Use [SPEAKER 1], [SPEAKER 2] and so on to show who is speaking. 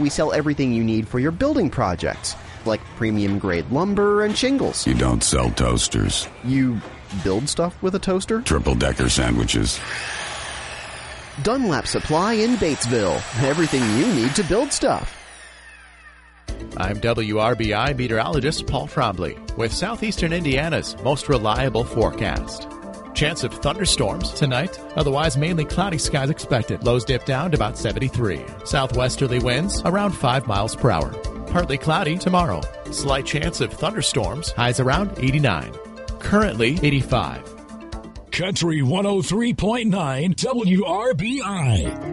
[SPEAKER 1] We sell everything you need for your building projects, like premium-grade lumber and shingles.
[SPEAKER 2] You don't sell toasters.
[SPEAKER 1] You build stuff with a toaster?
[SPEAKER 2] Triple-decker sandwiches.
[SPEAKER 1] Dunlap Supply in Batesville. Everything you need to build stuff.
[SPEAKER 3] I'm WRBI meteorologist Paul Trombley with Southeastern Indiana's most reliable forecast. Chance of thunderstorms tonight, otherwise mainly cloudy skies expected. Lows dip down to about 73. Southwesterly winds around 5 miles per hour. Partly cloudy tomorrow. Slight chance of thunderstorms, highs around 89. Currently 85.
[SPEAKER 4] Country 103.9 WRBI.